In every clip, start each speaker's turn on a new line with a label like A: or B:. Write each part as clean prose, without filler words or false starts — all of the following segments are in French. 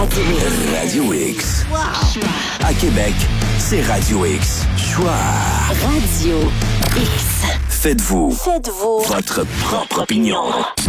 A: Radio X.
B: Radio X.
A: Wow!
B: À Québec, c'est Radio X. Choix.
A: Radio X.
B: Faites-vous
A: votre
B: propre opinion.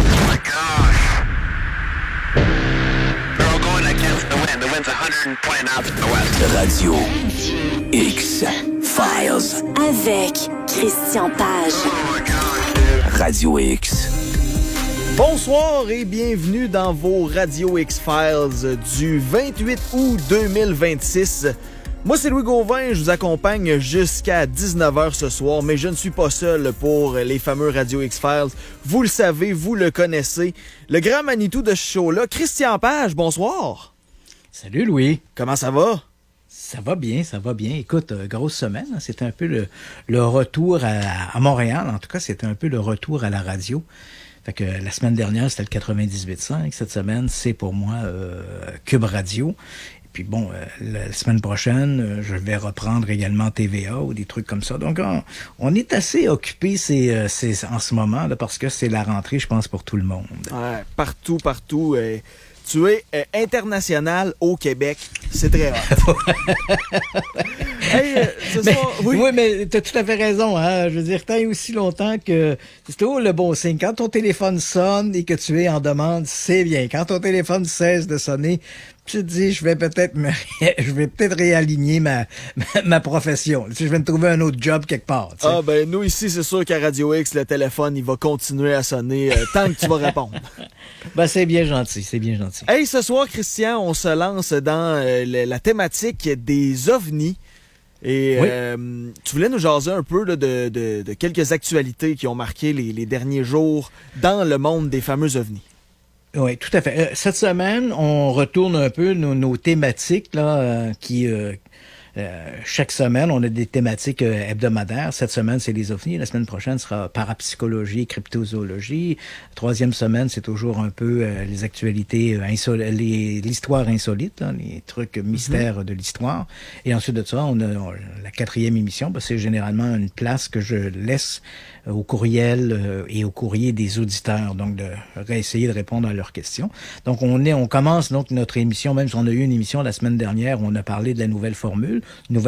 B: Radio X Files.
A: Avec Christian Page.
B: Radio X.
C: Bonsoir et bienvenue dans vos Radio X-Files du 28 août 2026. Moi, c'est Louis Gauvin, je vous accompagne jusqu'à 19h ce soir, mais je ne suis pas seul pour les fameux Radio X-Files. Vous le savez, vous le connaissez. Le grand Manitou de ce show-là, Christian Page, bonsoir.
D: Salut Louis.
C: Comment ça va?
D: Ça va bien, ça va bien. Écoute, grosse semaine, hein, c'était un peu le retour à Montréal. En tout cas, c'était un peu le retour à la radio. Fait que la semaine dernière, c'était le 98.5. Cette semaine, c'est pour moi Cube Radio. Et puis bon, la semaine prochaine, je vais reprendre également TVA ou des trucs comme ça. Donc, on est assez occupé en ce moment là, parce que c'est la rentrée, je pense, pour tout le monde.
C: Ouais, partout. Tu es international au Québec. C'est très rare. Hey, ce soir,
D: oui, mais t'as tout à fait raison. Hein? Je veux dire, tant et aussi longtemps que c'est toujours le bon signe. Quand ton téléphone sonne et que tu es en demande, c'est bien. Quand ton téléphone cesse de sonner, tu te dis, je vais peut-être réaligner ma profession. Tu sais, je vais me trouver un autre job quelque part. Tu sais.
C: Ah ben nous ici, c'est sûr qu'à Radio X, le téléphone, il va continuer à sonner tant que tu vas répondre.
D: Ben c'est bien gentil.
C: Hey, ce soir, Christian, on se lance dans la thématique des ovnis. Et
D: oui.
C: Tu voulais nous jaser un peu là, de quelques actualités qui ont marqué les derniers jours dans le monde des fameux ovnis.
D: Oui, tout à fait. Cette semaine, on retourne un peu nos thématiques là, chaque semaine, on a des thématiques hebdomadaires. Cette semaine, c'est les ovnis. La semaine prochaine sera parapsychologie et cryptozoologie. Troisième semaine, c'est toujours un peu les actualités, l'histoire insolite, là, les trucs mystères de l'histoire. Et ensuite de ça, on a la quatrième émission. C'est généralement une place que je laisse au courriel et au courrier des auditeurs, donc de essayer de répondre à leurs questions. Donc on commence donc notre émission, même si on a eu une émission la semaine dernière où on a parlé de la nouvelle formule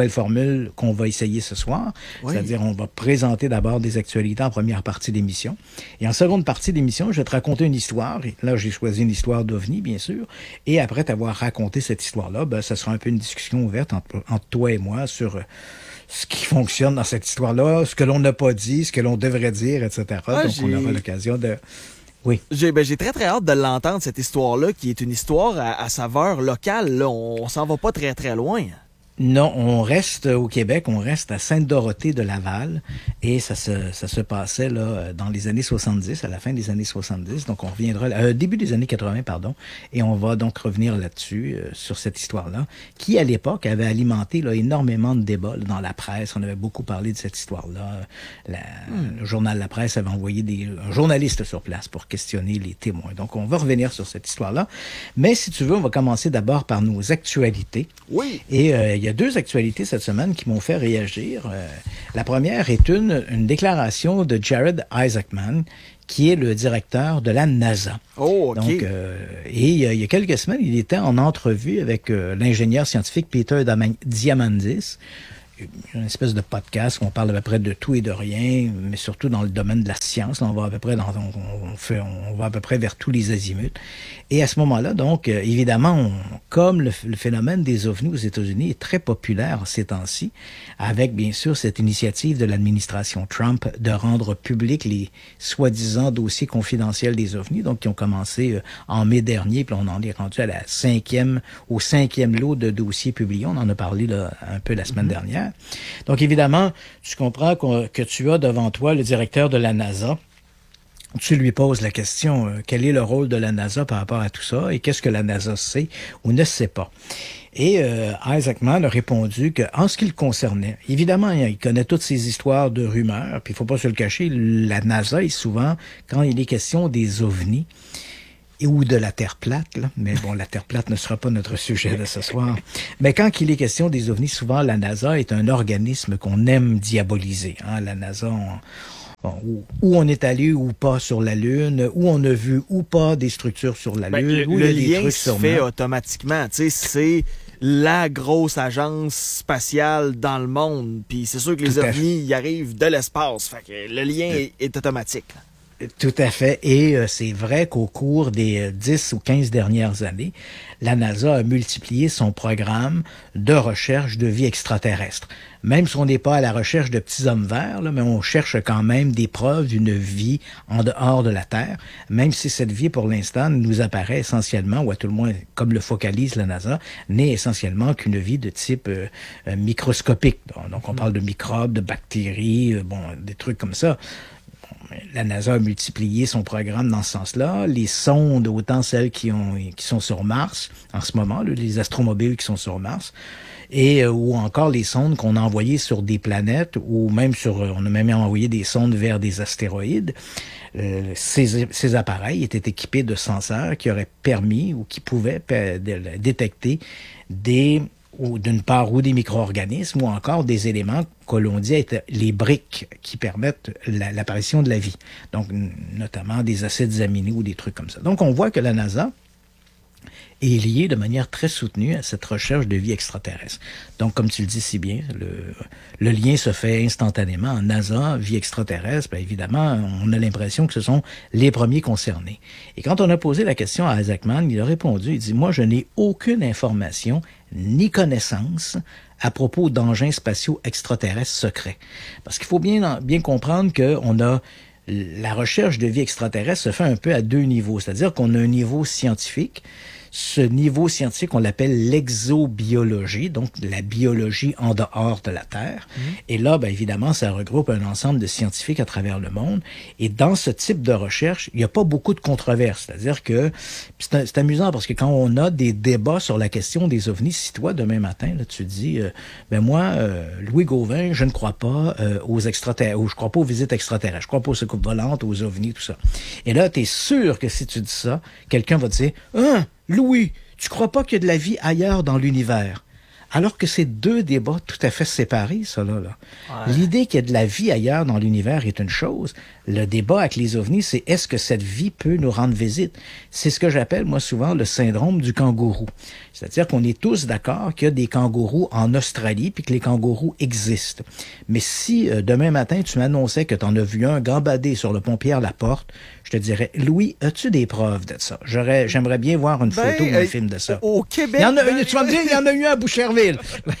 D: qu'on va essayer ce soir. Oui. C'est-à-dire on va présenter d'abord des actualités en première partie d'émission. Et en seconde partie d'émission, je vais te raconter une histoire. Et là, j'ai choisi une histoire d'OVNI, bien sûr. Et après t'avoir raconté cette histoire-là, ça sera un peu une discussion ouverte entre toi et moi sur ce qui fonctionne dans cette histoire-là, ce que l'on n'a pas dit, ce que l'on devrait dire, etc.
C: Ah,
D: donc, on aura l'occasion de... Oui.
C: J'ai très, très hâte de l'entendre, cette histoire-là, qui est une histoire à saveur locale. Là. On s'en va pas très, très loin.
D: Non, on reste au Québec, on reste à Sainte-Dorothée de Laval et ça se passait là dans les années 70, à la fin des années 70, donc on reviendra début des années 80 pardon, et on va donc revenir là-dessus sur cette histoire-là qui à l'époque avait alimenté là énormément de débats là, dans la presse, on avait beaucoup parlé de cette histoire-là. Le journal La Presse avait envoyé un journaliste sur place pour questionner les témoins. Donc on va revenir sur cette histoire-là, mais si tu veux, on va commencer d'abord par nos actualités.
C: Oui.
D: Et il y a deux actualités cette semaine qui m'ont fait réagir. La première est une déclaration de Jared Isaacman, qui est le directeur de la NASA.
C: Oh, OK.
D: Donc, et il y a quelques semaines, il était en entrevue avec l'ingénieur scientifique Peter Diamandis, une espèce de podcast où on parle à peu près de tout et de rien, mais surtout dans le domaine de la science. Là, on va à peu près on va à peu près vers tous les azimuts. Et à ce moment-là, donc, évidemment, comme le phénomène des ovnis aux États-Unis est très populaire ces temps-ci, avec bien sûr cette initiative de l'administration Trump de rendre public les soi-disant dossiers confidentiels des ovnis, donc qui ont commencé en mai dernier, puis on en est rendu au cinquième lot de dossiers publiés. On en a parlé là, un peu la semaine dernière. Donc, évidemment, tu comprends que tu as devant toi le directeur de la NASA. Tu lui poses la question, quel est le rôle de la NASA par rapport à tout ça et qu'est-ce que la NASA sait ou ne sait pas. Et Isaacman a répondu qu'en ce qui le concernait, évidemment, il connaît toutes ces histoires de rumeurs, puis il faut pas se le cacher, la NASA est souvent, quand il est question des ovnis, ou de la Terre plate, là. Mais bon, la Terre plate ne sera pas notre sujet de ce soir. Mais quand il est question des ovnis, souvent la NASA est un organisme qu'on aime diaboliser. Hein? La NASA, Bon, où on est allé ou pas sur la Lune, où on a vu ou pas des structures sur la Lune, où
C: le
D: il y a des
C: lien
D: trucs
C: se
D: sur
C: fait
D: Mars.
C: automatiquement. Tu sais, c'est la grosse agence spatiale dans le monde. Puis c'est sûr que les
D: Tout à
C: ovnis y arrivent de l'espace. Fait que le lien est automatique.
D: Tout à fait. Et c'est vrai qu'au cours des 10 ou 15 dernières années, la NASA a multiplié son programme de recherche de vie extraterrestre. Même si on n'est pas à la recherche de petits hommes verts, là, mais on cherche quand même des preuves d'une vie en dehors de la Terre, même si cette vie, pour l'instant, nous apparaît essentiellement, ou à tout le moins, comme le focalise la NASA, n'est essentiellement qu'une vie de type microscopique. Donc, on parle de microbes, de bactéries, des trucs comme ça. La NASA a multiplié son programme dans ce sens-là. Les sondes, autant celles qui sont sur Mars en ce moment, là, les astromobiles qui sont sur Mars, et ou encore les sondes qu'on a envoyées sur des planètes, ou même on a même envoyé des sondes vers des astéroïdes. Ces appareils étaient équipés de senseurs qui auraient permis ou qui pouvaient détecter d'une part, ou des micro-organismes, ou encore des éléments que l'on dit être les briques qui permettent l'apparition de la vie. Donc, notamment des acides aminés ou des trucs comme ça. Donc, on voit que la NASA est liée de manière très soutenue à cette recherche de vie extraterrestre. Donc, comme tu le dis si bien, le lien se fait instantanément. NASA, vie extraterrestre, bien évidemment, on a l'impression que ce sont les premiers concernés. Et quand on a posé la question à Isaac Mann, il a répondu, il dit, moi, je n'ai aucune information ni connaissance à propos d'engins spatiaux extraterrestres secrets. Parce qu'il faut bien comprendre la recherche de vie extraterrestre se fait un peu à deux niveaux. C'est-à-dire qu'on a un niveau scientifique. Ce niveau scientifique, on l'appelle l'exobiologie, donc la biologie en dehors de la Terre. Et là, bien évidemment, ça regroupe un ensemble de scientifiques à travers le monde. Et dans ce type de recherche, il n'y a pas beaucoup de controverses. C'est-à-dire que c'est amusant parce que quand on a des débats sur la question des ovnis, si toi, demain matin, là, tu dis, moi, Louis Gauvin, je ne crois pas aux extraterrestres, ou je crois pas aux visites extraterrestres, je crois pas aux soucoupes volantes, aux ovnis, tout ça. Et là, tu es sûr que si tu dis ça, quelqu'un va te dire, Louis, tu crois pas qu'il y a de la vie ailleurs dans l'univers? Alors que c'est deux débats tout à fait séparés, ça, là. Ouais. L'idée qu'il y a de la vie ailleurs dans l'univers est une chose. Le débat avec les ovnis, c'est est-ce que cette vie peut nous rendre visite? C'est ce que j'appelle, moi, souvent, le syndrome du kangourou. C'est-à-dire qu'on est tous d'accord qu'il y a des kangourous en Australie puis que les kangourous existent. Mais si, demain matin, tu m'annonçais que tu en as vu un gambader sur le pont Pierre-Laporte, je te dirais, Louis, as-tu des preuves de ça? J'aimerais bien voir une photo ou un film de ça.
C: Au Québec...
D: tu vas me dire, il y en a eu un à Boucherville.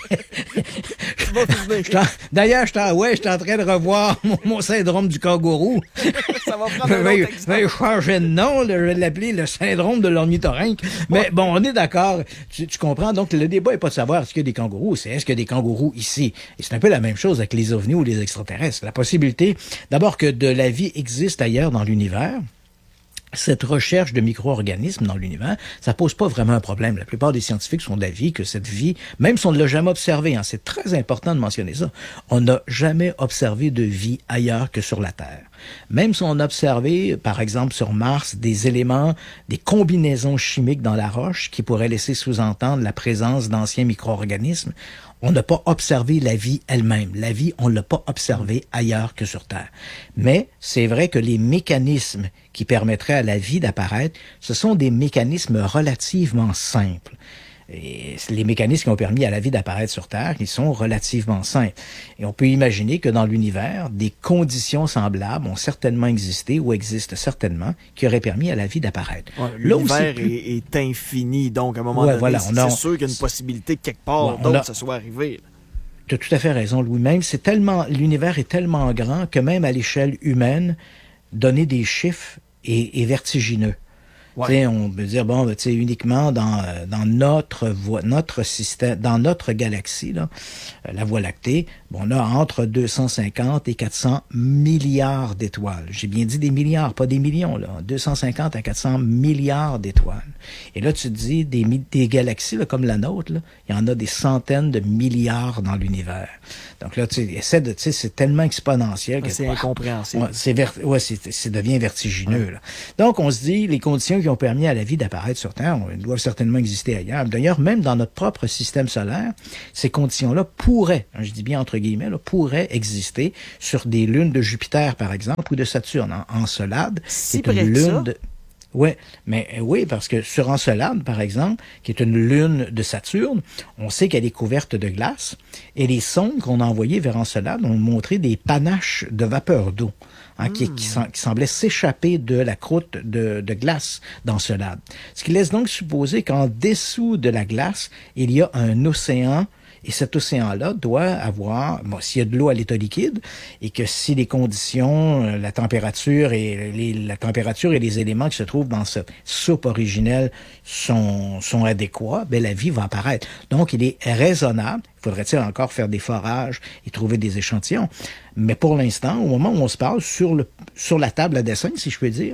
D: D'ailleurs, j'étais en train de revoir mon syndrome du kangourou.
C: Ça va prendre un autre exemple.
D: Je vais changer de nom, je vais l'appeler le syndrome de l'ornithorynque. Mais bon, on est d'accord. Tu comprends? Donc, le débat n'est pas de savoir est-ce qu'il y a des kangourous, c'est est-ce qu'il y a des kangourous ici. Et c'est un peu la même chose avec les ovnis ou les extraterrestres. La possibilité, d'abord, que de la vie existe ailleurs dans l'univers. Cette recherche de micro-organismes dans l'univers, ça pose pas vraiment un problème. La plupart des scientifiques sont d'avis que cette vie, même si on ne l'a jamais observée, c'est très important de mentionner ça, on n'a jamais observé de vie ailleurs que sur la Terre. Même si on a observé, par exemple, sur Mars, des éléments, des combinaisons chimiques dans la roche qui pourraient laisser sous-entendre la présence d'anciens micro-organismes, on n'a pas observé la vie elle-même. La vie, on ne l'a pas observée ailleurs que sur Terre. Mais c'est vrai que les mécanismes qui permettraient à la vie d'apparaître, ce sont des mécanismes relativement simples. Et les mécanismes qui ont permis à la vie d'apparaître sur Terre, ils sont relativement simples. Et on peut imaginer que dans l'univers, des conditions semblables ont certainement existé ou existent certainement qui auraient permis à la vie d'apparaître.
C: Ouais, l'univers est infini, donc à un moment donné, c'est sûr qu'il y a une possibilité que quelque part d'autre ça soit arrivé.
D: Tu as tout à fait raison, Louis. L'univers est tellement grand que même à l'échelle humaine, donner des chiffres est vertigineux. Ouais. On peut dire, uniquement dans notre système, dans notre galaxie, là, la Voie lactée, on a entre 250 et 400 milliards d'étoiles. J'ai bien dit des milliards, pas des millions, là. 250 à 400 milliards d'étoiles. Et là, tu te dis, des galaxies là, comme la nôtre, là, il y en a des centaines de milliards dans l'univers. Donc là, c'est tellement exponentiel que
C: c'est incompréhensible.
D: Ça devient vertigineux. Là. Donc, on se dit, les conditions conditions qui ont permis à la vie d'apparaître sur Terre doivent certainement exister ailleurs. D'ailleurs, même dans notre propre système solaire, ces conditions-là pourraient, je dis bien entre guillemets, pourraient exister sur des lunes de Jupiter, par exemple, ou de Saturne. Encelade,
C: si près que ça?
D: Oui, parce que sur Encelade, par exemple, qui est une lune de Saturne, on sait qu'elle est couverte de glace, et les sondes qu'on a envoyées vers Encelade ont montré des panaches de vapeur d'eau, qui semblaient s'échapper de la croûte de glace d'Encelade. Ce qui laisse donc supposer qu'en dessous de la glace, il y a un océan. Et cet océan-là doit avoir, s'il y a de l'eau à l'état liquide, et que si les conditions, la température et les éléments qui se trouvent dans cette soupe originelle sont adéquats, la vie va apparaître. Donc, il est raisonnable. Faudrait-il encore faire des forages et trouver des échantillons? Mais pour l'instant, au moment où on se parle, sur la table à dessin, si je peux dire,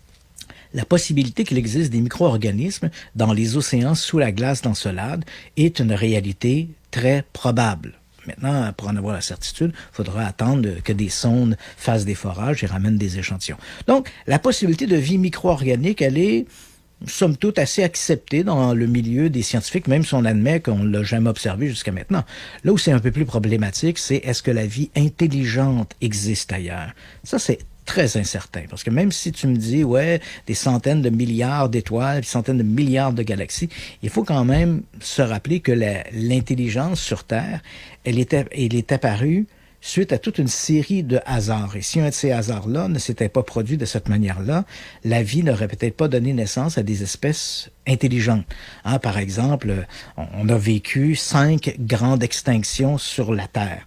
D: la possibilité qu'il existe des micro-organismes dans les océans sous la glace d'Encelade est une réalité très probable. Maintenant, pour en avoir la certitude, il faudra attendre que des sondes fassent des forages et ramènent des échantillons. Donc, la possibilité de vie micro-organique, elle est, somme toute, assez acceptée dans le milieu des scientifiques, même si on admet qu'on ne l'a jamais observé jusqu'à maintenant. Là où c'est un peu plus problématique, c'est est-ce que la vie intelligente existe ailleurs? Ça, c'est très incertain, parce que même si tu me dis, des centaines de milliards d'étoiles, des centaines de milliards de galaxies, il faut quand même se rappeler que l'intelligence sur Terre, elle est apparue suite à toute une série de hasards. Et si un de ces hasards-là ne s'était pas produit de cette manière-là, la vie n'aurait peut-être pas donné naissance à des espèces intelligentes. Par exemple, on a vécu 5 grandes extinctions sur la Terre.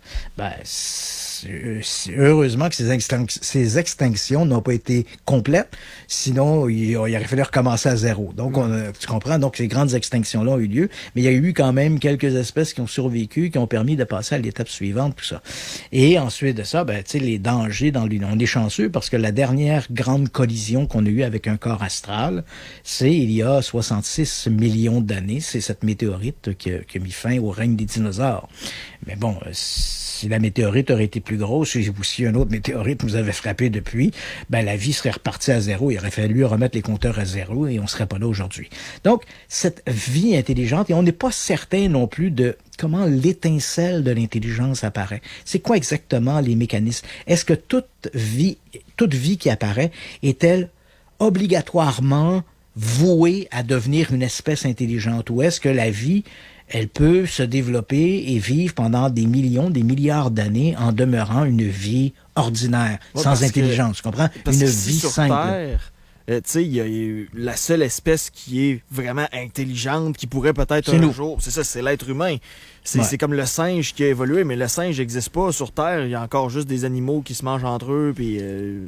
D: Heureusement que ces extinctions n'ont pas été complètes, sinon il aurait fallu recommencer à zéro. Donc, tu comprends, donc ces grandes extinctions-là ont eu lieu, mais il y a eu quand même quelques espèces qui ont survécu, qui ont permis de passer à l'étape suivante, tout ça. Et ensuite de ça, les dangers dans l'univers. On est chanceux parce que la dernière grande collision qu'on a eue avec un corps astral, c'est il y a 66 millions d'années. C'est cette météorite qui a mis fin au règne des dinosaures. Mais bon, si la météorite aurait été plus grosse, ou si une autre météorite nous avait frappé depuis, la vie serait repartie à zéro. Il aurait fallu remettre les compteurs à zéro et on serait pas là aujourd'hui. Donc, cette vie intelligente, et on n'est pas certain non plus de comment l'étincelle de l'intelligence apparaît. C'est quoi exactement les mécanismes? Est-ce que toute vie qui apparaît est-elle obligatoirement vouée à devenir une espèce intelligente? Ou est-ce que la vie, elle peut se développer et vivre pendant des millions, des milliards d'années en demeurant une vie ordinaire, sans intelligence, tu comprends? Une vie simple.
C: Terre, il y a la seule espèce qui est vraiment intelligente, qui pourrait peut-être un jour... C'est ça, c'est l'être humain. C'est comme le singe qui a évolué, mais le singe n'existe pas sur Terre. Il y a encore juste des animaux qui se mangent entre eux. Puis,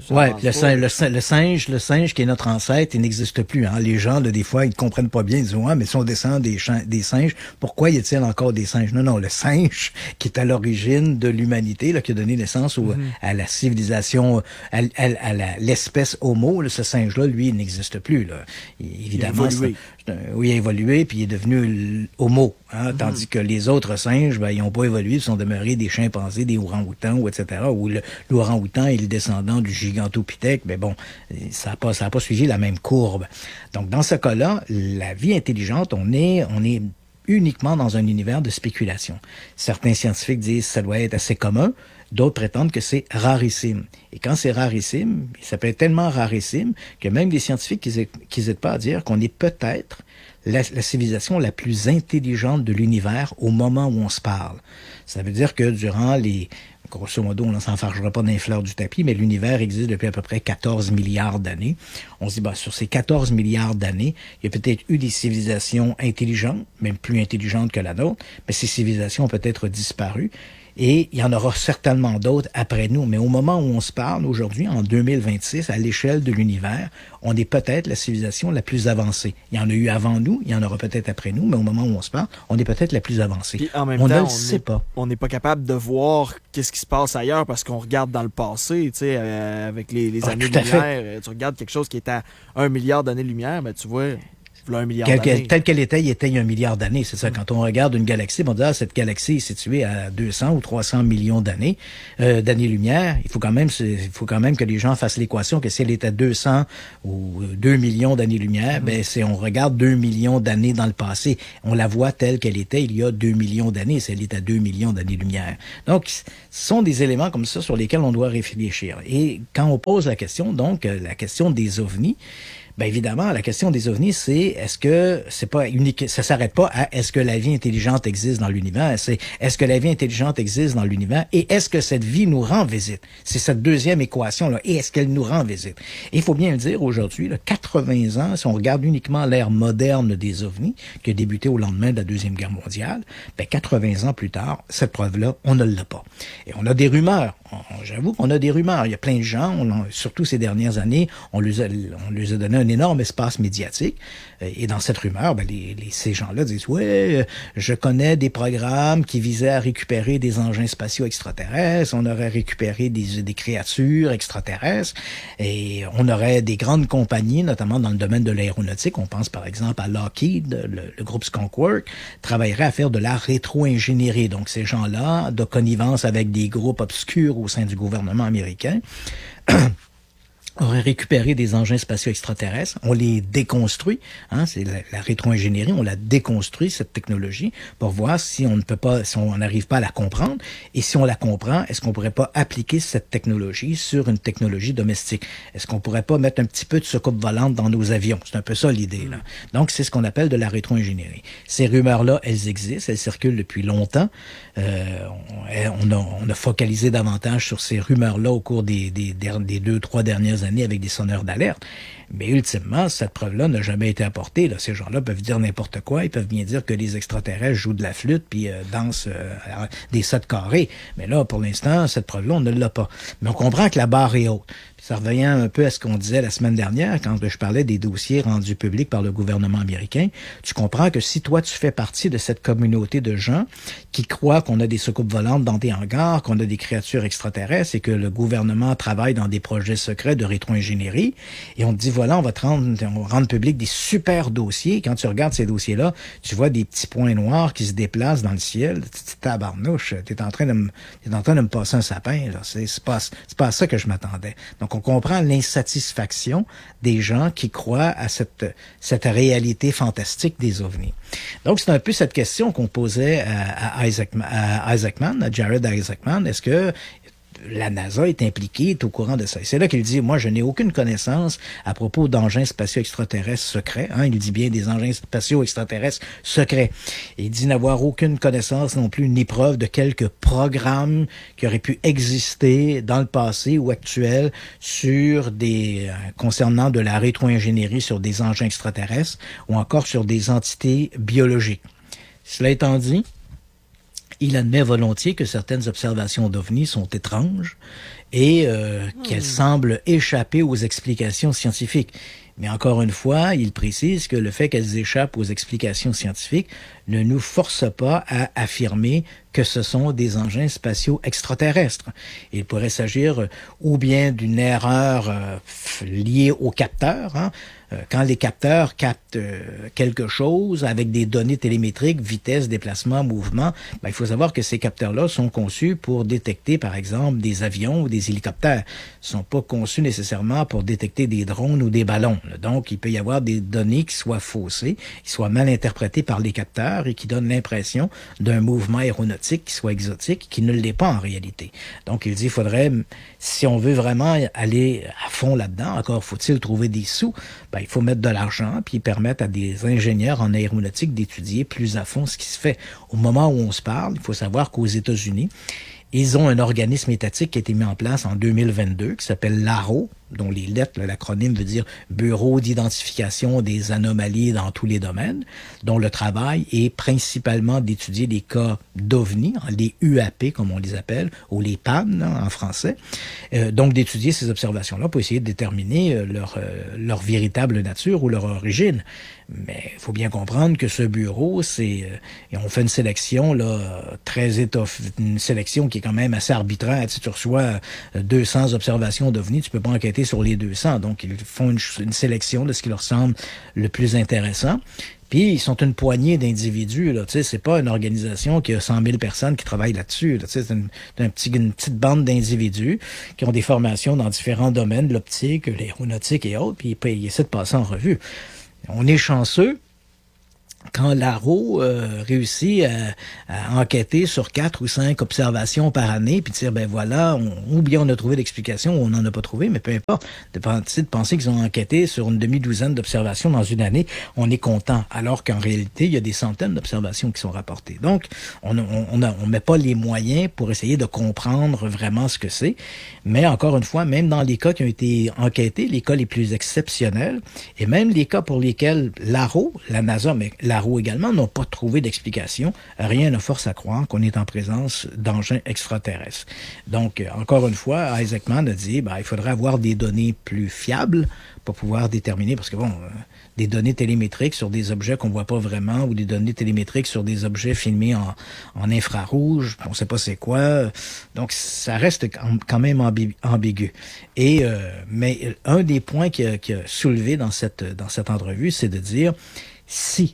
D: le singe qui est notre ancêtre, il n'existe plus. Les gens, des fois, ils ne comprennent pas bien. Ils disent, mais si on descend des singes, pourquoi y a-t-il encore des singes? Non, le singe qui est à l'origine de l'humanité, qui a donné naissance à la civilisation, à l'espèce Homo, ce singe-là, lui, il n'existe plus. Là. Évidemment, il a évolué, puis il est devenu Homo. Tandis que les autres singes, ils n'ont pas évolué, ils sont demeurés des chimpanzés, des orang-outans, etc. Ou l'orang-outan est le descendant du gigantopithèque, mais bon, ça n'a pas suivi la même courbe. Donc, dans ce cas-là, la vie intelligente, on est uniquement dans un univers de spéculation. Certains scientifiques disent que ça doit être assez commun, d'autres prétendent que c'est rarissime. Et quand c'est rarissime, ça peut être tellement rarissime que même les scientifiques n'hésitent pas à dire qu'on est peut-être la civilisation la plus intelligente de l'univers au moment où on se parle. Ça veut dire que durant grosso modo, on ne s'enfargera pas dans les fleurs du tapis, mais l'univers existe depuis à peu près 14 milliards d'années. On se dit, sur ces 14 milliards d'années, il y a peut-être eu des civilisations intelligentes, même plus intelligentes que la nôtre, mais ces civilisations ont peut-être disparu. Et il y en aura certainement d'autres après nous. Mais au moment où on se parle, aujourd'hui, en 2026, à l'échelle de l'univers, on est peut-être la civilisation la plus avancée. Il y en a eu avant nous, il y en aura peut-être après nous, mais au moment où on se parle, on est peut-être la plus avancée.
C: Puis en même temps, on n'est pas capable de voir qu'est-ce qui se passe ailleurs parce qu'on regarde dans le passé, tu sais, avec les années-lumière. Tu regardes quelque chose qui est à 1 milliard d'années-lumière, tu vois... 1 milliard d'années.
D: Telle qu'elle était, il y a 1 milliard d'années. C'est ça. Quand on regarde une galaxie, on dit, cette galaxie est située à 200 ou 300 millions d'années-lumière. Il faut quand même que les gens fassent l'équation que si elle était à 200 ou 2 millions d'années-lumière, on regarde 2 millions d'années dans le passé. On la voit telle qu'elle était il y a 2 millions d'années, si elle est à 2 millions d'années-lumière. Donc, ce sont des éléments comme ça sur lesquels on doit réfléchir. Et quand on pose la question, donc, la question des ovnis, ben évidemment, la question des ovnis, c'est est-ce que c'est pas unique, ça s'arrête pas à est-ce que la vie intelligente existe dans l'univers, c'est est-ce que la vie intelligente existe dans l'univers et est-ce que cette vie nous rend visite? C'est cette deuxième équation-là. Et est-ce qu'elle nous rend visite? Et il faut bien le dire aujourd'hui, là, 80 ans, si on regarde uniquement l'ère moderne des ovnis, qui a débuté au lendemain de la Deuxième Guerre mondiale, ben 80 ans plus tard, cette preuve-là, on ne l'a pas. Et on a des rumeurs. J'avoue qu'on a des rumeurs. Il y a plein de gens, surtout ces dernières années, on les a donné un énorme espace médiatique. Et dans cette rumeur, ben ces gens-là disent « Ouais, je connais des programmes qui visaient à récupérer des engins spatiaux extraterrestres, on aurait récupéré des créatures extraterrestres, et on aurait des grandes compagnies, notamment dans le domaine de l'aéronautique, on pense par exemple à Lockheed, le groupe Skunk Works, travaillerait à faire de la rétro-ingénierie. Donc ces gens-là, de connivence avec des groupes obscurs au sein du gouvernement américain, aurait récupéré des engins spatiaux extraterrestres, on les déconstruit, c'est la rétro-ingénierie, on la déconstruit, cette technologie, pour voir si on n'arrive pas à la comprendre, et si on la comprend, est-ce qu'on pourrait pas appliquer cette technologie sur une technologie domestique? Est-ce qu'on pourrait pas mettre un petit peu de soucoupe volante dans nos avions? C'est un peu ça l'idée, là. Donc, c'est ce qu'on appelle de la rétro-ingénierie. Ces rumeurs-là, elles existent, elles circulent depuis longtemps. On a focalisé davantage sur ces rumeurs-là au cours des 2-3 dernières années avec des sonneurs d'alerte. Mais ultimement, cette preuve-là n'a jamais été apportée. Là, ces gens-là peuvent dire n'importe quoi. Ils peuvent bien dire que les extraterrestres jouent de la flûte puis dansent des 7 carrés. Mais là, pour l'instant, cette preuve-là, on ne l'a pas. Mais on comprend que la barre est haute. Ça revient un peu à ce qu'on disait la semaine dernière quand je parlais des dossiers rendus publics par le gouvernement américain. Tu comprends que si toi, tu fais partie de cette communauté de gens qui croient qu'on a des soucoupes volantes dans des hangars, qu'on a des créatures extraterrestres et que le gouvernement travaille dans des projets secrets de rétro-ingénierie, et on te dit, voilà, on va rendre public des super dossiers. Quand tu regardes ces dossiers-là, tu vois des petits points noirs qui se déplacent dans le ciel. Tu te dis, tabarnouche, t'es en train de me passer un sapin, là. C'est pas à ça que je m'attendais. Donc, on comprend l'insatisfaction des gens qui croient à cette réalité fantastique des ovnis. Donc, c'est un peu cette question qu'on posait à Jared Isaacman. Est-ce que la NASA est impliquée, est au courant de ça? Et c'est là qu'il dit, moi, je n'ai aucune connaissance à propos d'engins spatiaux extraterrestres secrets. Il dit bien des engins spatiaux extraterrestres secrets. Et il dit n'avoir aucune connaissance non plus, ni preuve de quelques programmes qui auraient pu exister dans le passé ou actuel concernant de la rétro-ingénierie sur des engins extraterrestres ou encore sur des entités biologiques. Cela étant dit, il admet volontiers que certaines observations d'OVNI sont étranges et qu'elles semblent échapper aux explications scientifiques. Mais encore une fois, il précise que le fait qu'elles échappent aux explications scientifiques ne nous force pas à affirmer que ce sont des engins spatiaux extraterrestres. Il pourrait s'agir ou bien d'une erreur liée aux capteurs, quand les capteurs captent quelque chose avec des données télémétriques, vitesse, déplacement, mouvement, il faut savoir que ces capteurs-là sont conçus pour détecter, par exemple, des avions ou des hélicoptères. Ils sont pas conçus nécessairement pour détecter des drones ou des ballons. Donc, il peut y avoir des données qui soient faussées, qui soient mal interprétées par les capteurs et qui donnent l'impression d'un mouvement aéronautique qui soit exotique, qui ne l'est pas en réalité. Donc, il dit, il faudrait, si on veut vraiment aller à fond là-dedans, encore faut-il trouver des sous, il faut mettre de l'argent puis permettre à des ingénieurs en aéronautique d'étudier plus à fond ce qui se fait. Au moment où on se parle, il faut savoir qu'aux États-Unis, ils ont un organisme étatique qui a été mis en place en 2022 qui s'appelle l'ARO, dont les lettres, l'acronyme veut dire Bureau d'identification des anomalies dans tous les domaines, dont le travail est principalement d'étudier des cas d'OVNI, les UAP comme on les appelle, ou les PAN en français, donc d'étudier ces observations-là pour essayer de déterminer leur véritable nature ou leur origine. Mais il faut bien comprendre que ce bureau, on fait une sélection là très étoffée, une sélection qui est quand même assez arbitraire. Si tu reçois 200 observations d'OVNI, tu peux pas enquêter enquêter sur les 200. Donc, ils font une sélection de ce qui leur semble le plus intéressant. Puis, ils sont une poignée d'individus, là. Tu sais, c'est pas une organisation qui a 100 000 personnes qui travaillent là-dessus, là. Tu sais, c'est une petite bande d'individus qui ont des formations dans différents domaines, l'optique, l'aéronautique et autres, puis ils essaient de passer en revue. On est chanceux quand l'ARO réussit à enquêter sur 4 ou 5 observations par année, puis de dire, ben voilà, ou bien on a trouvé l'explication, ou on n'en a pas trouvé, mais peu importe, de penser qu'ils ont enquêté sur une demi-douzaine d'observations dans une année, on est content, alors qu'en réalité, il y a des centaines d'observations qui sont rapportées. Donc, on met pas les moyens pour essayer de comprendre vraiment ce que c'est, mais encore une fois, même dans les cas qui ont été enquêtés, les cas les plus exceptionnels, et même les cas pour lesquels l'ARO, la NASA, mais l'ARO également, n'ont pas trouvé d'explication. Rien ne force à croire qu'on est en présence d'engins extraterrestres. Donc, encore une fois, Isaacman a dit, il faudrait avoir des données plus fiables pour pouvoir déterminer, parce que des données télémétriques sur des objets qu'on voit pas vraiment, ou des données télémétriques sur des objets filmés en infrarouge, on sait pas c'est quoi. Donc, ça reste quand même ambigu. Et, mais un des points qui a soulevé dans cette entrevue, c'est de dire, si,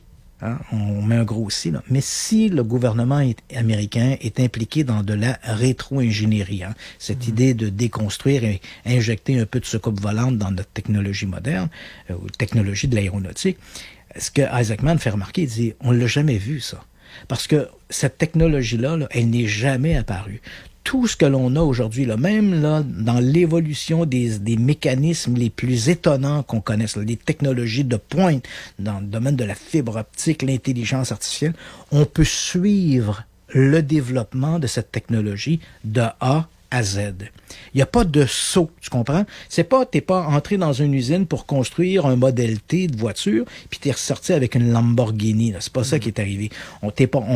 D: on met un gros si, là, mais si le gouvernement américain est impliqué dans de la rétro-ingénierie, cette idée de déconstruire et injecter un peu de soucoupe volante dans notre technologie moderne, ou technologie de l'aéronautique, ce que Isaacman fait remarquer, il dit, on l'a jamais vu, ça. Parce que cette technologie-là, elle n'est jamais apparue. Tout ce que l'on a aujourd'hui, là, même là, dans l'évolution des mécanismes les plus étonnants qu'on connaisse, là, des technologies de pointe dans le domaine de la fibre optique, l'intelligence artificielle, on peut suivre le développement de cette technologie de A à Z. Il n'y a pas de saut, tu comprends? T'es pas entré dans une usine pour construire un modèle T de voiture, puis t'es ressorti avec une Lamborghini, là. C'est pas ça qui est arrivé. On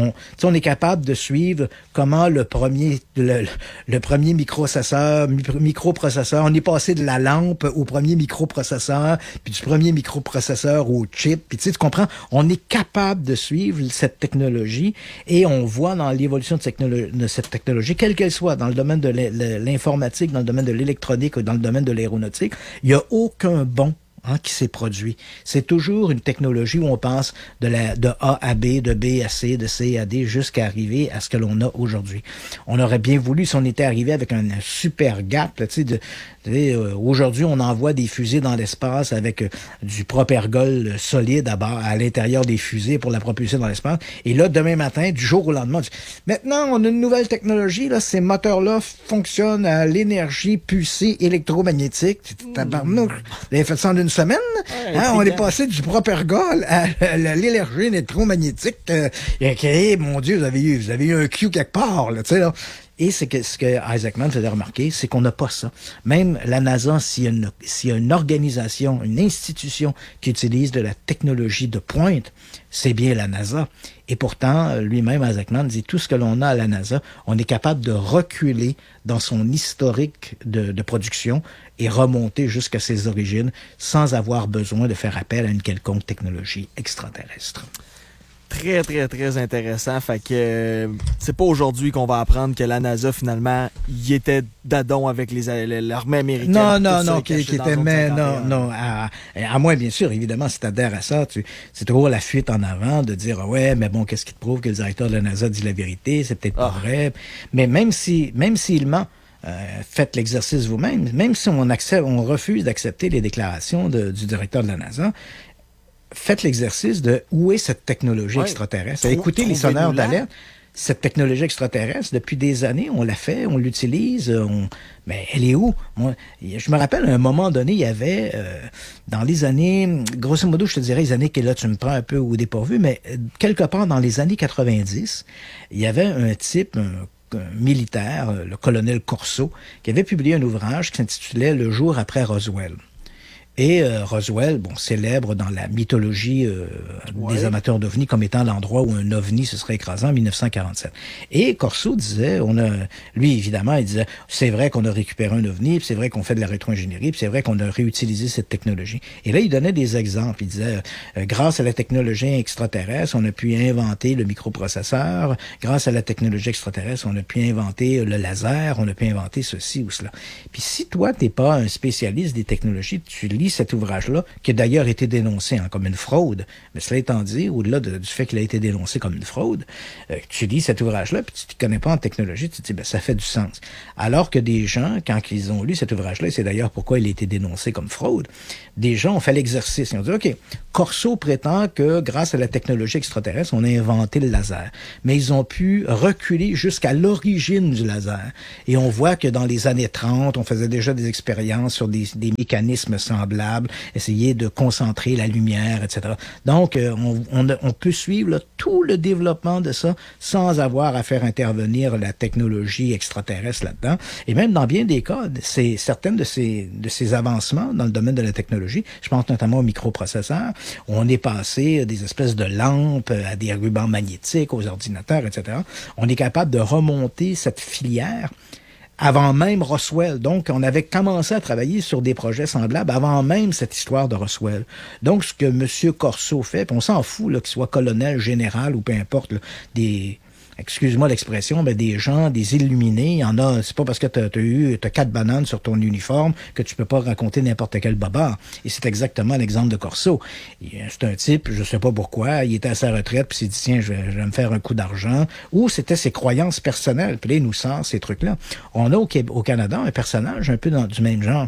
D: est capable de suivre comment le premier microprocesseur, on est passé de la lampe au premier microprocesseur, puis du premier microprocesseur au chip, puis tu comprends? On est capable de suivre cette technologie, et on voit dans l'évolution de cette technologie, quelle qu'elle soit, dans le domaine de l'informatique, dans le domaine de l'électronique ou dans le domaine de l'aéronautique, il n'y a aucun bond qui s'est produit. C'est toujours une technologie où on passe de A à B, de B à C, de C à D, jusqu'à arriver à ce que l'on a aujourd'hui. On aurait bien voulu, si on était arrivé avec un super gap, là, aujourd'hui, on envoie des fusées dans l'espace avec du propergol solide à l'intérieur des fusées pour la propulser dans l'espace. Et là, demain matin, du jour au lendemain, maintenant, on a une nouvelle technologie, là, ces moteurs-là fonctionnent à l'énergie pulsée électromagnétique. Tabarnouche. Vous avez fait ça en une semaine? On est passé du propergol à l'énergie électromagnétique. Mon Dieu, vous avez eu un Q quelque part, là, tu sais, là. Et ce que Isaacman faisait remarquer, c'est qu'on n'a pas ça. Même la NASA, s'il y a une organisation, une institution qui utilise de la technologie de pointe, c'est bien la NASA. Et pourtant, lui-même, Isaacman dit, tout ce que l'on a à la NASA, on est capable de reculer dans son historique de production et remonter jusqu'à ses origines sans avoir besoin de faire appel à une quelconque technologie extraterrestre.
C: Très, très, très intéressant. Fait que c'est pas aujourd'hui qu'on va apprendre que la NASA, finalement, y était d'adon avec l'armée américaine.
D: Non, qui était, mais non. À moins, bien sûr, évidemment, si t'adhères à ça, c'est toujours la fuite en avant de dire, ouais, mais bon, qu'est-ce qui te prouve que le directeur de la NASA dit la vérité? C'est peut-être pas vrai. Mais même s'il ment, faites l'exercice vous-même. Même si on refuse d'accepter les déclarations du directeur de la NASA, faites l'exercice de où est cette technologie extraterrestre. Écoutez les sonneurs d'alerte. Cette technologie extraterrestre, depuis des années, on l'a fait, on l'utilise, mais elle est où? Moi, je me rappelle, à un moment donné, il y avait, dans les années, grosso modo, je te dirais les années que là, tu me prends un peu au dépourvu, mais quelque part dans les années 90, il y avait un type, un militaire, le colonel Corso, qui avait publié un ouvrage qui s'intitulait « Le jour après Roswell ». Et Roswell, célèbre dans la mythologie des amateurs d'ovnis comme étant l'endroit où un ovni se serait écrasé en 1947. Et Corso disait, lui évidemment, il disait, c'est vrai qu'on a récupéré un ovni, puis c'est vrai qu'on fait de la rétro-ingénierie, puis c'est vrai qu'on a réutilisé cette technologie. Et là, il donnait des exemples. Il disait, grâce à la technologie extraterrestre, on a pu inventer le microprocesseur. Grâce à la technologie extraterrestre, on a pu inventer le laser, on a pu inventer ceci ou cela. Puis si toi, t'es pas un spécialiste des technologies, tu lis cet ouvrage-là, qui a d'ailleurs été dénoncé comme une fraude, mais cela étant dit, au-delà du fait qu'il a été dénoncé comme une fraude, tu lis cet ouvrage-là, puis tu ne connais pas en technologie, tu te dis, ça fait du sens. Alors que des gens, quand ils ont lu cet ouvrage-là, et c'est d'ailleurs pourquoi il a été dénoncé comme fraude, des gens ont fait l'exercice. Ils ont dit, OK, Corso prétend que grâce à la technologie extraterrestre, on a inventé le laser. Mais ils ont pu reculer jusqu'à l'origine du laser. Et on voit que dans les années 30, on faisait déjà des expériences sur des mécanismes semblables, essayer de concentrer la lumière, etc. Donc, on peut suivre là, tout le développement de ça sans avoir à faire intervenir la technologie extraterrestre là-dedans. Et même dans bien des cas, c'est certaines de ces avancements dans le domaine de la technologie, je pense notamment aux microprocesseurs, où on est passé des espèces de lampes à des rubans magnétiques, aux ordinateurs, etc. On est capable de remonter cette filière avant même Roswell. Donc, on avait commencé à travailler sur des projets semblables avant même cette histoire de Roswell. Donc, ce que M. Corso fait, puis on s'en fout qu'il soit colonel, général ou peu importe, là, excuse-moi l'expression, mais des gens, des illuminés, il y en a, c'est pas parce que t'as 4 bananes sur ton uniforme que tu peux pas raconter n'importe quel baba. Et c'est exactement l'exemple de Corso. C'est un type, je sais pas pourquoi, il était à sa retraite puis il s'est dit, tiens, je vais me faire un coup d'argent. Ou c'était ses croyances personnelles. Puis là, il nous sort ces trucs-là. On a au Canada un personnage un peu du même genre.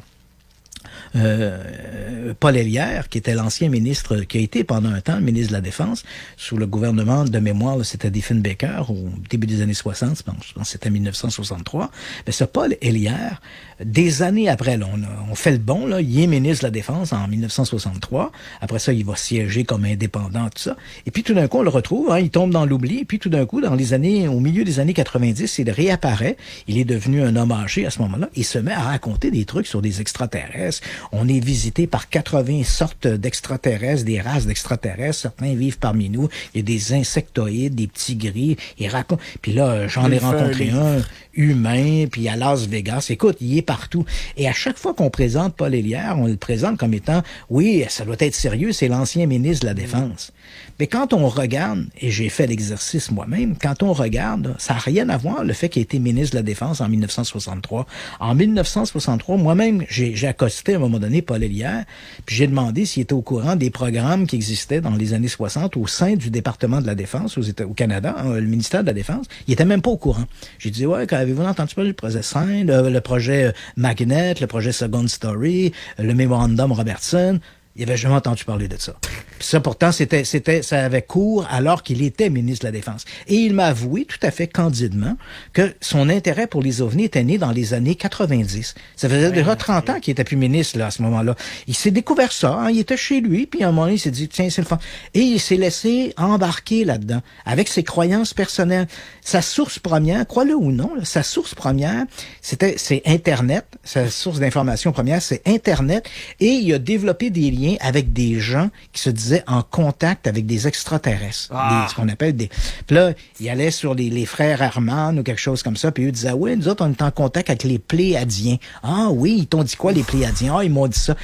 D: Paul Héllière, qui était l'ancien ministre, qui a été pendant un temps ministre de la Défense, sous le gouvernement de mémoire, là, c'était Diefenbaker, au début des années 60, je pense que c'était 1963. Mais ce Paul Héllière, des années après, là, on fait le bon, là, il est ministre de la Défense en 1963. Après ça, il va siéger comme indépendant, tout ça. Et puis tout d'un coup, on le retrouve, il tombe dans l'oubli. Et puis tout d'un coup, au milieu des années 90, il réapparaît. Il est devenu un homme âgé à ce moment-là. Il se met à raconter des trucs sur des extraterrestres. On est visité par 80 sortes d'extraterrestres, des races d'extraterrestres. Certains vivent parmi nous. Il y a des insectoïdes, des petits gris. Il raconte. Puis là, j'en ai rencontré un humain, puis à Las Vegas. Écoute, il est partout. Et à chaque fois qu'on présente Paul Héllière, on le présente comme étant, oui, ça doit être sérieux, c'est l'ancien ministre de la Défense. Mais quand on regarde, et j'ai fait l'exercice moi-même, quand on regarde, ça n'a rien à voir le fait qu'il ait été ministre de la Défense en 1963. En 1963, moi-même, j'ai accosté à un moment donné Paul Héllière, puis j'ai demandé s'il était au courant des programmes qui existaient dans les années 60 au sein du département de la Défense au Canada, le ministère de la Défense. Il était même pas au courant. J'ai dit, ouais, avez-vous entendu parler du projet Saint, le projet Magnet, le projet Second Story, le mémorandum Robertson? Il avait jamais entendu parler de ça. Puis ça, pourtant, ça avait cours alors qu'il était ministre de la Défense. Et il m'a avoué tout à fait candidement que son intérêt pour les ovnis était né dans les années 90. Ça faisait déjà 30 ans qu'il était plus ministre, là, à ce moment-là. Il s'est découvert ça, il était chez lui, puis à un moment donné, il s'est dit, tiens, c'est le fun. Et il s'est laissé embarquer là-dedans, avec ses croyances personnelles. Sa source première, crois-le ou non, là, sa source première, c'est Internet. Sa source d'information première, c'est Internet. Et il a développé des liens avec des gens qui se disaient en contact avec des extraterrestres, ce qu'on appelle des... Puis là, il allait sur les frères Herman ou quelque chose comme ça, puis eux disaient, oui, nous autres, on est en contact avec les Pléiadiens. Ah oui, ils t'ont dit quoi, les Pléiadiens? Ah, ils m'ont dit ça.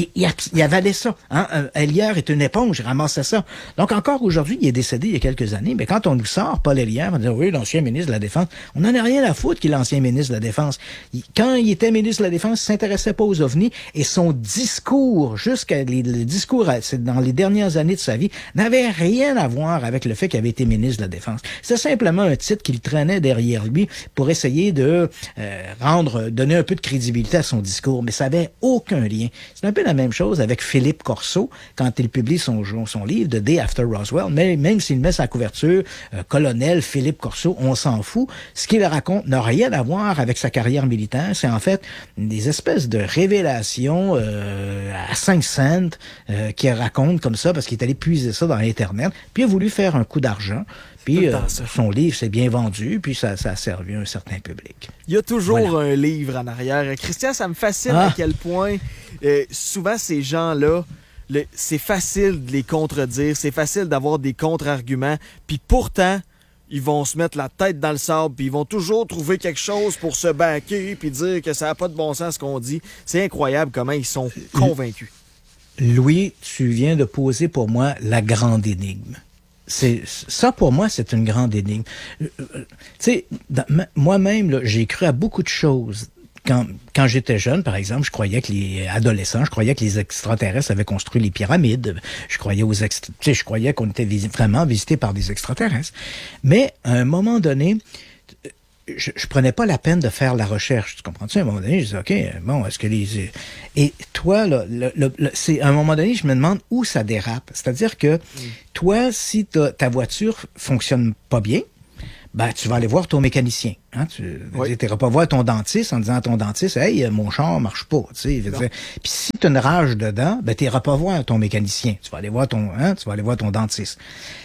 D: Il avalait ça. Héllière est une éponge, il ramassait ça. Donc encore aujourd'hui, il est décédé il y a quelques années, mais quand on nous sort Paul Héllière, on dit, oui, l'ancien ministre de la Défense, on n'en a rien à foutre qu'il est l'ancien ministre de la Défense. Quand il était ministre de la Défense, il s'intéressait pas aux ovnis, et son discours, jusqu'à le discours dans les dernières années de sa vie n'avait rien à voir avec le fait qu'il avait été ministre de la Défense. C'est simplement un titre qu'il traînait derrière lui pour essayer de donner un peu de crédibilité à son discours, mais ça avait aucun lien. C'est un peu la même chose avec Philippe Corso quand il publie son livre The Day After Roswell, mais même s'il met sa couverture colonel Philippe Corso, on s'en fout. Ce qu'il raconte n'a rien à voir avec sa carrière militaire. C'est en fait des espèces de révélations à 5 cents qui raconte comme ça ça parce qu'il est allé puiser ça dans Internet, puis il a voulu faire un coup d'argent. Puis son livre s'est bien vendu, puis ça a servi à un certain public.
C: Il y a toujours un livre en arrière. Christian, ça me fascine à quel point souvent ces gens-là, c'est facile de les contredire, c'est facile d'avoir des contre-arguments, puis pourtant, ils vont se mettre la tête dans le sable, puis ils vont toujours trouver quelque chose pour se baquer, puis dire que ça n'a pas de bon sens ce qu'on dit. C'est incroyable comment ils sont convaincus.
D: Louis, tu viens de poser pour moi la grande énigme. Ça, pour moi, c'est une grande énigme. Tu sais, moi-même, là, j'ai cru à beaucoup de choses. Quand j'étais jeune, par exemple, je croyais que les adolescents, je croyais que les extraterrestres avaient construit les pyramides. Je croyais qu'on était vraiment visités par des extraterrestres. Mais, à un moment donné, je prenais pas la peine de faire la recherche. Tu comprends-tu? À un moment donné, je disais, OK, bon, est-ce que les... Et toi, là, c'est, à un moment donné, je me demande où ça dérape. C'est-à-dire que, toi, si ta voiture fonctionne pas bien, ben, tu vas aller voir ton mécanicien. Hein? Tu n'iras pas voir ton dentiste en disant à ton dentiste, hey, mon char marche pas. Puis si tu as une rage dedans, ben, tu n'iras pas voir ton mécanicien. Tu vas aller voir ton dentiste.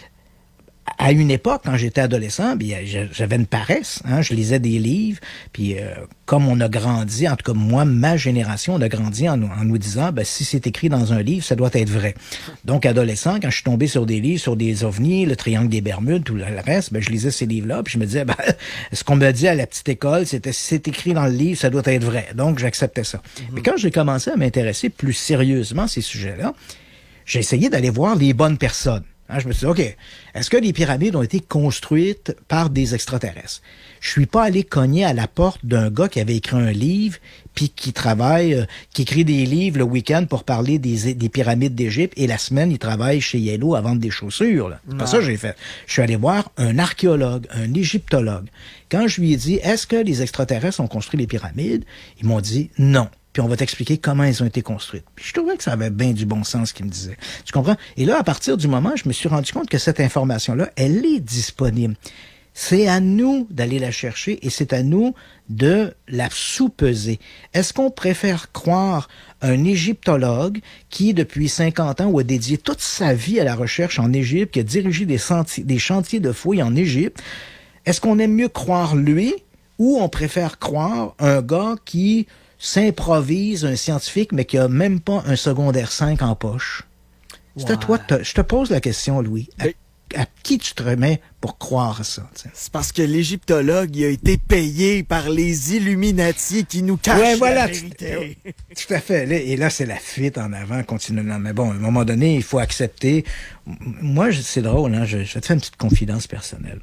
D: À une époque, quand j'étais adolescent, j'avais une paresse. Hein, je lisais des livres. Puis comme on a grandi, en tout cas moi, ma génération, on a grandi en nous disant, ben, si c'est écrit dans un livre, ça doit être vrai. Donc, adolescent, quand je suis tombé sur des livres, sur des ovnis, le triangle des Bermudes, tout le reste, ben, je lisais ces livres-là. Puis je me disais, ben, ce qu'on me dit à la petite école, c'était si c'est écrit dans le livre, ça doit être vrai. Donc, j'acceptais ça. Mais quand j'ai commencé à m'intéresser plus sérieusement à ces sujets-là, j'ai essayé d'aller voir les bonnes personnes. Hein, je me suis dit, OK, est-ce que les pyramides ont été construites par des extraterrestres? Je suis pas allé cogner à la porte d'un gars qui avait écrit un livre, puis qui écrit des livres le week-end pour parler des pyramides d'Égypte, et la semaine, il travaille chez Yellow à vendre des chaussures. Là. C'est pas ça que j'ai fait. Je suis allé voir un archéologue, un égyptologue. Quand je lui ai dit, est-ce que les extraterrestres ont construit les pyramides? Ils m'ont dit non. Puis on va t'expliquer comment elles ont été construites. Puis je trouvais que ça avait bien du bon sens ce qu'il me disait. Tu comprends? Et là, à partir du moment, je me suis rendu compte que cette information-là, elle est disponible. C'est à nous d'aller la chercher et c'est à nous de la sous-peser. Est-ce qu'on préfère croire un égyptologue qui, depuis 50 ans, a dédié toute sa vie à la recherche en Égypte, qui a dirigé des chantiers de fouilles en Égypte? Est-ce qu'on aime mieux croire lui ou on préfère croire un gars qui s'improvise un scientifique, mais qui a même pas un secondaire 5 en poche? C'est à toi, je te pose la question, Louis. À qui tu te remets pour croire ça? T'sais?
C: C'est parce que l'égyptologue, il a été payé par les Illuminati qui nous cachent la vérité.
D: Tout à fait. Et là, c'est la fuite en avant continuellement. Mais bon, à un moment donné, il faut accepter. Moi, c'est drôle, hein? Je vais te faire une petite confidence personnelle.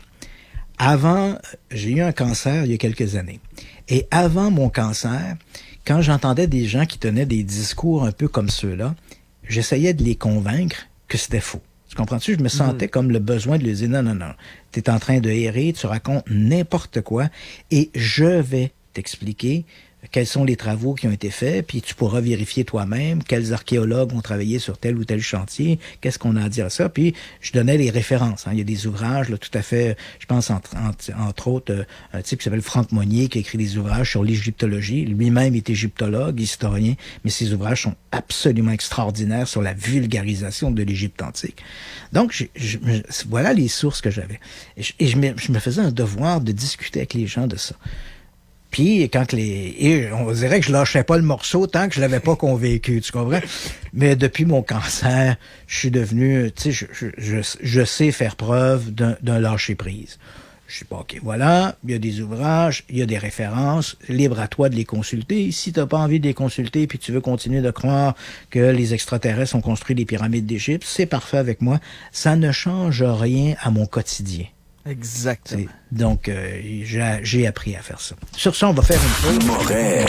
D: J'ai eu un cancer il y a quelques années. Et avant mon cancer, quand j'entendais des gens qui tenaient des discours un peu comme ceux-là, j'essayais de les convaincre que c'était faux. Tu comprends-tu? Je me sentais comme le besoin de leur dire non, t'es en train de errer, tu racontes n'importe quoi et je vais t'expliquer quels sont les travaux qui ont été faits, puis tu pourras vérifier toi-même quels archéologues ont travaillé sur tel ou tel chantier, qu'est-ce qu'on a à dire à ça, puis je donnais les références. Hein. Il y a des ouvrages là, tout à fait, je pense entre autres, un type qui s'appelle Franck Monnier qui a écrit des ouvrages sur l'égyptologie. Lui-même est égyptologue, historien, mais ses ouvrages sont absolument extraordinaires sur la vulgarisation de l'Égypte antique. Donc, voilà les sources que j'avais. Et je me faisais un devoir de discuter avec les gens de ça. Puis, on dirait que je lâchais pas le morceau tant que je l'avais pas convaincu, tu comprends? Mais depuis mon cancer, je suis devenu, tu sais, je sais faire preuve d'un lâcher-prise. Je sais pas, OK, voilà, il y a des ouvrages, il y a des références, libre à toi de les consulter. Si t'as pas envie de les consulter puis tu veux continuer de croire que les extraterrestres ont construit les pyramides d'Égypte, c'est parfait avec moi. Ça ne change rien à mon quotidien.
C: Exactement.
D: Donc, j'ai appris à faire ça. Sur ça, on va faire une pause.
B: Moret.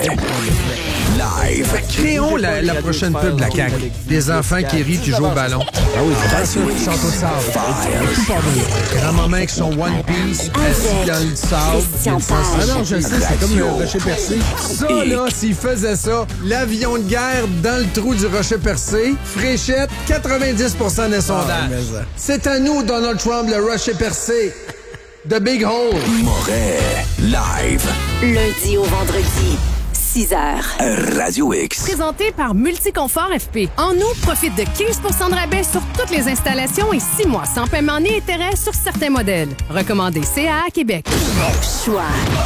B: Live.
E: Créons la prochaine pub de la CAQ. Des enfants qui rient, qui jouent au ballon.
B: Ah oui,
E: Ils sont au sable. Grand-maman avec son One Piece, assis dans le sable. Ah non, je sais, c'est comme le rocher percé. Ça, là, s'ils faisaient ça, l'avion de guerre dans le trou du rocher percé, Fréchette, 90% des sondages. C'est à nous, Donald Trump, le rocher percé. The Big Hole.
B: Moret. Live.
A: Lundi au vendredi, 6h.
B: Radio X.
F: Présenté par Multiconfort FP. En août, profite de 15% de rabais sur toutes les installations et 6 mois sans paiement ni intérêt sur certains modèles. Recommandé CAA Québec.
A: Choix.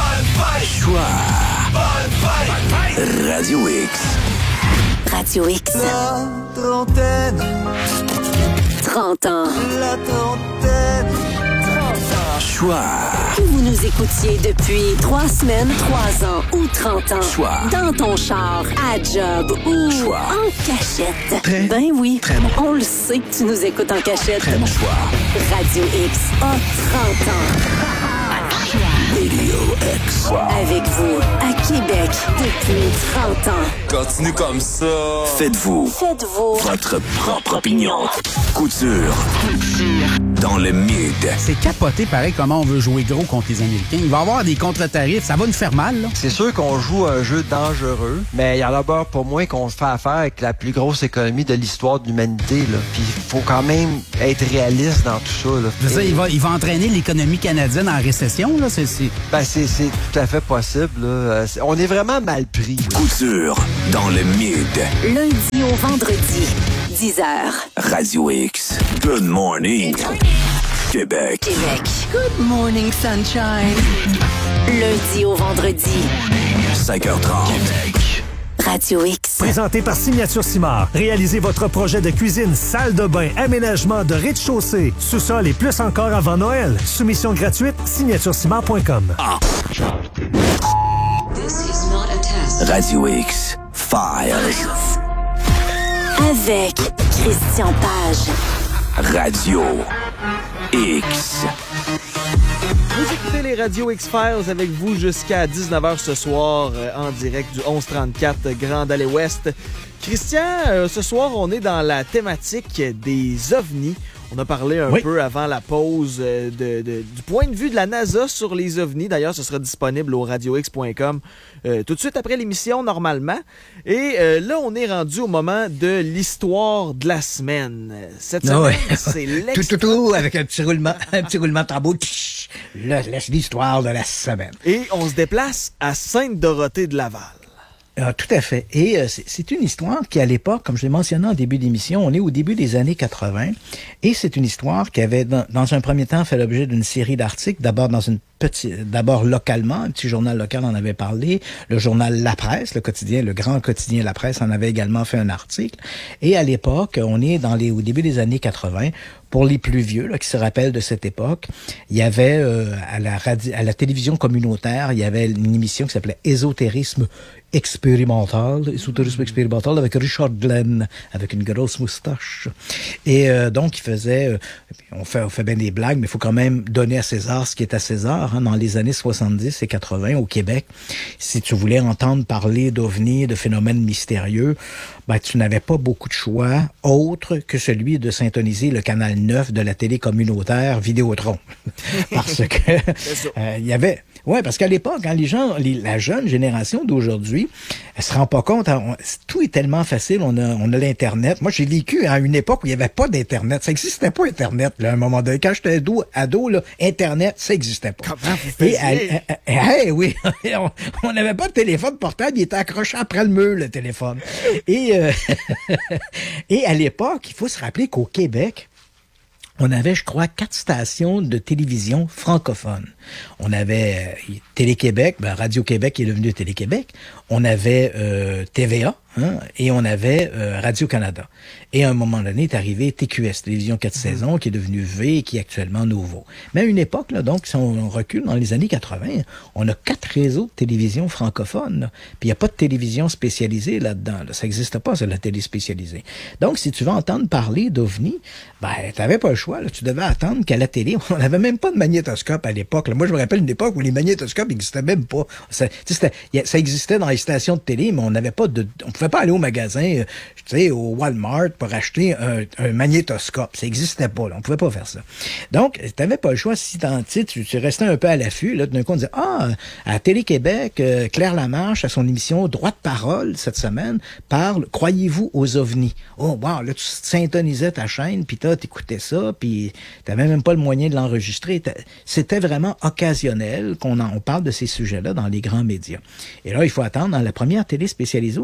B: Radio X.
A: Radio X.
G: La trentaine.
A: 30 ans.
G: La trentaine.
B: Choix.
A: Que vous nous écoutiez depuis 3 semaines, 3 ans ou 30 ans.
B: Choix.
A: Dans ton char, à job ou
B: Choix.
A: en cachette.
B: Très,
A: ben oui,
B: très bon.
A: On le sait que tu nous écoutes en cachette.
B: Très bon choix.
A: Radio X a 30 ans.
B: Radio X.
A: Avec vous, à Québec, depuis 30 ans.
B: Continue comme ça. Faites-vous votre propre opinion. Couture. Dans le mid.
H: C'est capoté pareil comment on veut jouer gros contre les Américains. Il va y avoir des contre-tarifs, ça va nous faire mal, là.
I: C'est sûr qu'on joue un jeu dangereux, mais il y en a d'abord pour moi qu'on fait affaire avec la plus grosse économie de l'histoire de l'humanité, là. Puis il faut quand même être réaliste dans tout ça, là.
H: Je veux dire, il va entraîner l'économie canadienne en récession, là. C'est
I: tout à fait possible, là. On est vraiment mal pris, là.
B: Couture. Dans le mid.
A: Lundi au vendredi, 10h.
B: Radio X. Good morning. Québec.
A: Good morning, sunshine. Lundi au vendredi.
B: 5h30. Québec.
A: Radio X.
J: Présenté par Signature Simard. Réalisez votre projet de cuisine, salle de bain, aménagement de rez-de-chaussée, sous-sol et plus encore avant Noël. Soumission gratuite, signaturesimard.com.
B: Radio X. Files.
A: Avec Christian Page.
B: Radio X.
C: Vous écoutez les Radio X-Files avec vous jusqu'à 19h ce soir en direct du 1134 Grand Allée Ouest. Christian, ce soir, on est dans la thématique des ovnis. On a parlé un peu avant la pause du point de vue de la NASA sur les ovnis. D'ailleurs, ce sera disponible au radiox.com tout de suite après l'émission, normalement. Et là, on est rendu au moment de l'histoire de la semaine. Cette semaine, c'est l'extra...
D: Tout, avec un petit roulement de tambour. L'histoire de la semaine.
C: Et on se déplace à Sainte-Dorothée de Laval.
D: Tout à fait. Et c'est une histoire qui, à l'époque, comme je l'ai mentionné en début d'émission, on est au début des années 80, et c'est une histoire qui avait, dans un premier temps, fait l'objet d'une série d'articles, d'abord localement, un petit journal local en avait parlé, le journal La Presse, le grand quotidien La Presse en avait également fait un article, et à l'époque, on est au début des années 80, pour les plus vieux, là, qui se rappellent de cette époque, il y avait à la télévision communautaire, il y avait une émission qui s'appelait Ésotérisme expérimental avec Richard Glenn, avec une grosse moustache. Et donc, il faisait... on fait bien des blagues, mais il faut quand même donner à César ce qui est à César. Hein, dans les années 70 et 80, au Québec, si tu voulais entendre parler d'ovnis, de phénomènes mystérieux, ben, tu n'avais pas beaucoup de choix autre que celui de syntoniser le canal 9 de la télé communautaire Vidéotron. Parce que il y avait... Ouais, parce qu'à l'époque, hein, la jeune génération d'aujourd'hui, elle se rend pas compte, hein, tout est tellement facile, on a l'Internet. Moi, j'ai vécu à une époque où il n'y avait pas d'Internet. Ça n'existait pas, Internet, là, à un moment donné. Quand j'étais ado, là, Internet, ça n'existait pas.
C: Comment vous faisiez?
D: Oui, on n'avait pas de téléphone portable, il était accroché après le mur, le téléphone. Et à l'époque, il faut se rappeler qu'au Québec, on avait, je crois, 4 stations de télévision francophones. On avait Télé-Québec, Radio-Québec est devenu Télé-Québec. On avait TVA, hein, et on avait Radio-Canada. Et à un moment donné est arrivé TQS, Télévision 4 saisons, qui est devenu V et qui est actuellement Nouveau. Mais à une époque, là, donc, si on recule dans les années 80, on a 4 réseaux de télévision francophones. Là. Puis il n'y a pas de télévision spécialisée là-dedans. Là. Ça n'existe pas, c'est la télé spécialisée. Donc, si tu veux entendre parler d'OVNI, tu n'avais pas le choix. Là. Tu devais attendre qu'à la télé, on n'avait même pas de magnétoscope à l'époque. Là. Moi, je me rappelle une époque où les magnétoscopes n'existaient même pas. Ça existait dans les stations de télé, mais on pouvait pas aller au magasin, au Walmart pour acheter un magnétoscope. Ça n'existait pas, là. On pouvait pas faire ça. Donc, tu n'avais pas le choix. Si tu restais un peu à l'affût, là, d'un coup, on disait, à Télé-Québec, Claire Lamarche, à son émission Droit de parole, cette semaine, parle, croyez-vous aux ovnis? Oh, wow, là, tu syntonisais ta chaîne, puis t'écoutais ça, puis t'avais même pas le moyen de l'enregistrer. C'était vraiment occasionnel qu'on parle de ces sujets-là dans les grands médias. Et là, il faut attendre dans la première télé spécialisée au Québec,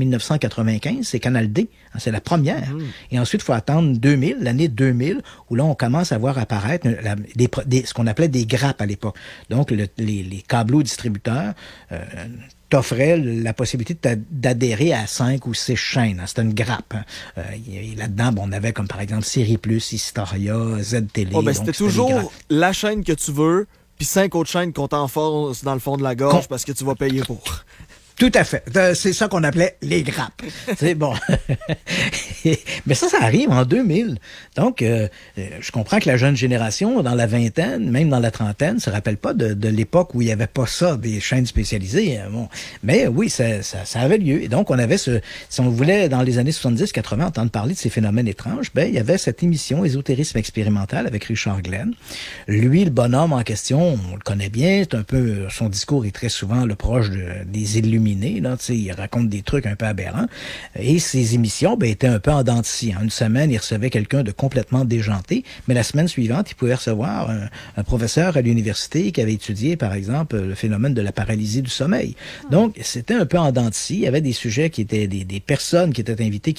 D: 1995, c'est Canal D, hein, c'est la première. Et ensuite, il faut attendre 2000, l'année 2000, où là, on commence à voir apparaître ce qu'on appelait des grappes à l'époque. Donc, les câbleaux distributeurs t'offrait la possibilité d'adhérer à 5 ou 6 chaînes. C'était une grappe. Hein. Là-dedans, on avait comme par exemple Série Plus, Historia, Z-Télé.
C: C'était toujours la chaîne que tu veux, puis 5 autres chaînes qu'on t'enfonce dans le fond de la gorge parce que tu vas payer pour.
D: Tout à fait. C'est ça qu'on appelait les grappes. C'est bon. Mais ça arrive en 2000. Donc, je comprends que la jeune génération, dans la vingtaine, même dans la trentaine, se rappelle pas de l'époque où il y avait pas ça, des chaînes spécialisées. Bon. Mais oui, ça avait lieu. Et donc, on avait si on voulait, dans les années 70-80, entendre parler de ces phénomènes étranges, il y avait cette émission Ésotérisme expérimental avec Richard Glenn. Lui, le bonhomme en question, on le connaît bien. C'est un peu, son discours est très souvent le proche des illuminés. Là, il raconte des trucs un peu aberrants. Et ses émissions étaient un peu en dents de scie. Une semaine, il recevait quelqu'un de complètement déjanté, mais la semaine suivante, il pouvait recevoir un professeur à l'université qui avait étudié, par exemple, le phénomène de la paralysie du sommeil. Donc, c'était un peu en dents de scie. Il y avait des sujets qui étaient des personnes qui étaient invitées